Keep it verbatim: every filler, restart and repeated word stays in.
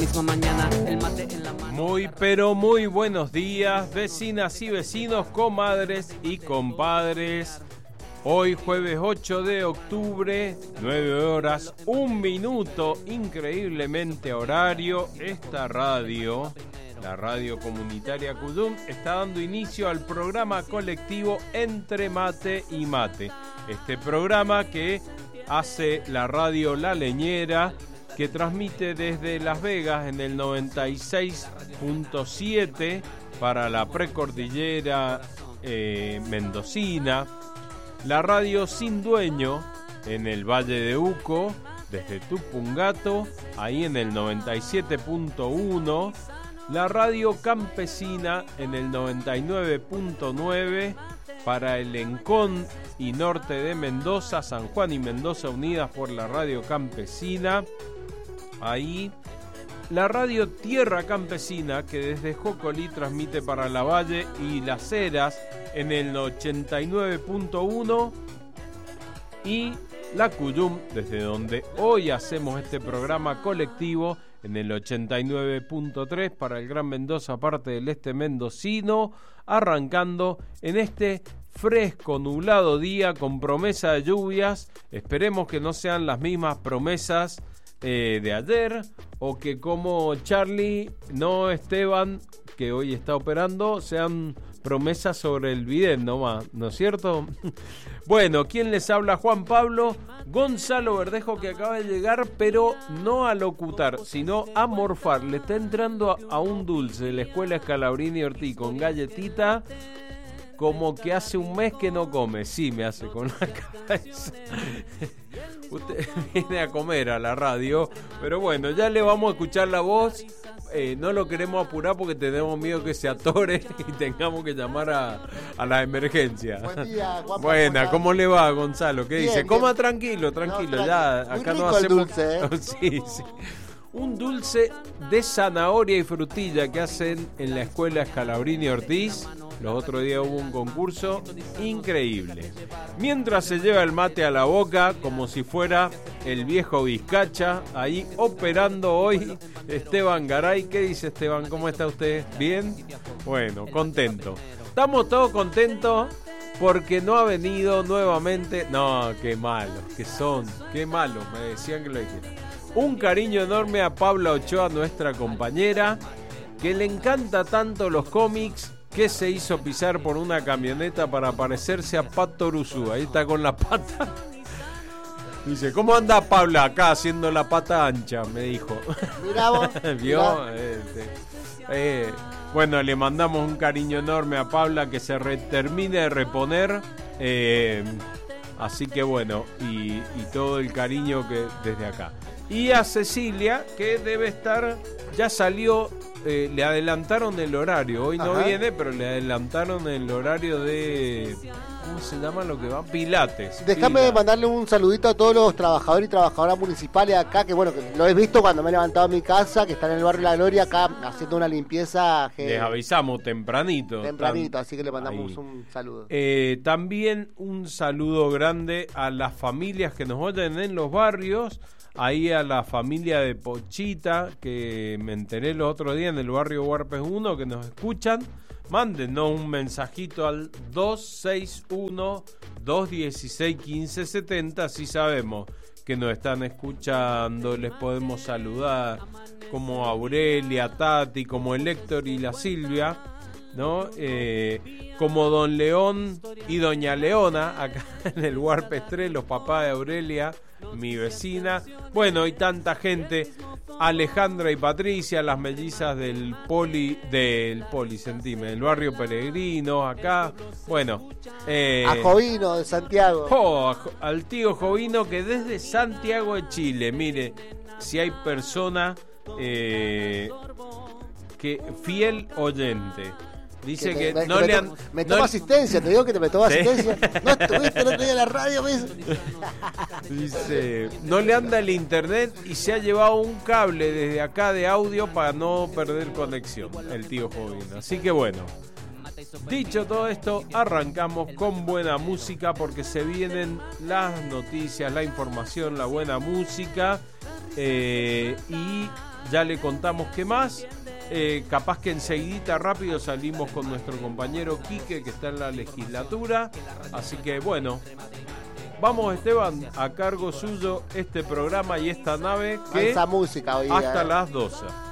misma mañana, el mate en la mano. Muy pero muy buenos días, vecinas y vecinos, comadres y compadres. Hoy jueves ocho de octubre, nueve horas, un minuto, increíblemente horario. Esta radio, la radio comunitaria Cuyum, está dando inicio al programa colectivo Entre Mate y Mate. Este programa que hace la radio La Leñera, que transmite desde Las Vegas en el noventa y seis punto siete para la precordillera eh, mendocina. La radio Sin Dueño en el Valle de Uco, desde Tupungato, ahí en el noventa y siete punto uno. La radio Campesina en el noventa y nueve punto nueve para el Encón y norte de Mendoza, San Juan y Mendoza unidas por la radio Campesina. Ahí la radio Tierra Campesina, que desde Jocolí transmite para la Valle y Las Heras en el ochenta y nueve punto uno, y la Cuyum, desde donde hoy hacemos este programa colectivo, en el ochenta y nueve punto tres para el Gran Mendoza, parte del este mendocino, arrancando en este fresco, nublado día con promesa de lluvias. Esperemos que no sean las mismas promesas Eh, de ayer, o que como Charlie, no Esteban, que hoy está operando, sean promesas sobre el bidet nomás, ¿no es cierto? Bueno, ¿quién les habla? Juan Pablo. Gonzalo Verdejo, que acaba de llegar, pero no a locutar, sino a morfar. Le está entrando a, a un dulce de la escuela Scalabrini Ortiz con galletita, como que hace un mes que no come. Sí, me hace con la cabeza. Usted viene a comer a la radio, pero bueno, ya le vamos a escuchar la voz. Eh, no lo queremos apurar porque tenemos miedo que se atore y tengamos que llamar a, a la emergencia. Buen día, Juan. Buena, ¿cómo le va, Gonzalo? ¿Qué Bien, dice? bien. Coma tranquilo, tranquilo, No, ya tranqui- acá muy no rico el hacemos. dulce, ¿eh? Sí, sí. Un dulce de zanahoria y frutilla que hacen en la escuela Scalabrini Ortiz. Los otros días hubo un concurso increíble. Mientras se lleva el mate a la boca, como si fuera el viejo Vizcacha, ahí operando hoy Esteban Garay. ¿Qué dice Esteban? ¿Cómo está usted? ¿Bien? Bueno, contento. Estamos todos contentos porque no ha venido nuevamente. No, qué malos que son, qué malos, me decían que lo dijera. Un cariño enorme a Paula Ochoa, nuestra compañera, que le encanta tanto los cómics, que se hizo pisar por una camioneta para parecerse a Pato Uruzú. Ahí está con la pata. Dice, ¿cómo anda Paula acá haciendo la pata ancha? Me dijo. Mirá vos. ¿Vio? Mirá. Este, eh, bueno, le mandamos un cariño enorme a Paula, que se re- termine de reponer. Eh, así que bueno, y, y todo el cariño que desde acá. Y a Cecilia, que debe estar, ya salió, eh, le adelantaron el horario. Hoy no Ajá. viene, pero le adelantaron el horario de, ¿cómo se llama lo que va? Pilates. Déjame Pilates. mandarle un saludito a todos los trabajadores y trabajadoras municipales acá, que bueno, que lo he visto cuando me he levantado a mi casa, que están en el barrio La Gloria, acá haciendo una limpieza que- Les avisamos tempranito. tempranito, Tan- así que le mandamos ahí. un saludo. Eh, también un saludo grande a las familias que nos oyen en los barrios. Ahí a la familia de Pochita, que me enteré el otro día en el barrio Huarpes uno, que nos escuchan. Mándenos un mensajito al dos seis uno, dos uno seis, uno cinco siete cero, si sabemos que nos están escuchando, les podemos saludar, como Aurelia, Tati, como el Héctor y la Silvia, ¿no? Eh, como Don León y Doña Leona, acá en el Huarpes tres, los papás de Aurelia, mi vecina. Bueno, y tanta gente, Alejandra y Patricia, las mellizas del Poli, del Poli, sentime, del barrio Peregrino, acá. Bueno, eh, A Jovino de Santiago. Oh, al tío Jovino, que desde Santiago de Chile, mire, si hay persona eh, que fiel oyente. Dice que, me, no me le to- han... me no toma le- asistencia, te digo que te me toma Sí. asistencia. No estuviste el otro día en la radio, me dice. Dice, no le anda el internet y se ha llevado un cable desde acá de audio para no perder conexión, el tío Jovino. Así que bueno, dicho todo esto, arrancamos con buena música porque se vienen las noticias, la información, la buena música. Eh, y ya le contamos qué más. Eh, capaz que enseguidita rápido salimos con nuestro compañero Quique, que está en la legislatura. Así que bueno, vamos, Esteban, a cargo suyo este programa y esta nave que esa música hoy hasta día, las doce.